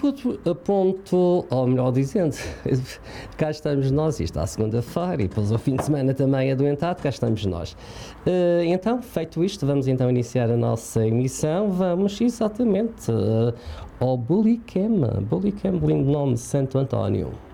ponto, ou melhor dizendo, cá estamos nós, e está a segunda-feira, e depois o fim de semana também adoentado, cá estamos nós. Então, feito isto, vamos então iniciar a nossa emissão. Vamos exatamente ao Bullycam, lindo nome, Santo António.